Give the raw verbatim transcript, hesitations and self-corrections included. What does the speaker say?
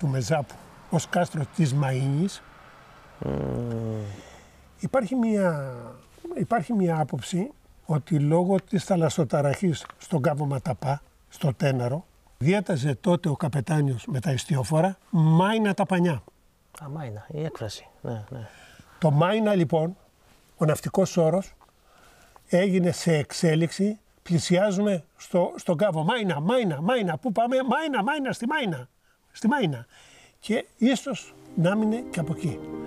του Μεζάπου ως κάστρο της Μαΐνης, mm. υπάρχει, μια, υπάρχει μια άποψη ότι λόγω της θαλασσοταραχής στον κάβο Ματαπά, στο Τέναρο, διέταζε τότε ο καπετάνιος με τα ιστιοφόρα Μάινα τα πανιά. Α, Μάινα, η έκφραση. Ναι, ναι. Το Μάινα λοιπόν, ο ναυτικός όρος, έγινε σε εξέλιξη. Πλησιάζουμε στο, στον κάβο. Μάινα, Μάινα, Μάινα. Πού πάμε? Μάινα, Μάινα, στη Μάινα. Στη Μάινα. Και ίσως να μείνε και από εκεί.